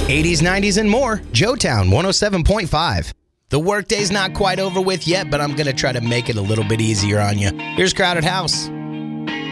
80s, 90s, and more. Joetown 107.5. The workday's not quite over with yet, but I'm going to try to make it a little bit easier on you. Here's Crowded House.